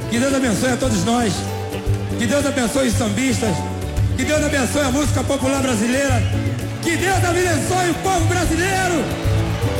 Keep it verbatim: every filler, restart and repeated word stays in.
Que Deus abençoe a todos nós. Que Deus abençoe os sambistas. Que Deus abençoe a música popular brasileira. Que Deus abençoe o povo brasileiro.